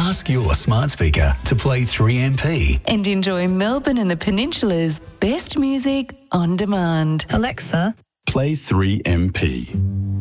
Ask your smart speaker to play 3MP. And enjoy Melbourne and the Peninsula's best music on demand. Alexa, Play 3MP.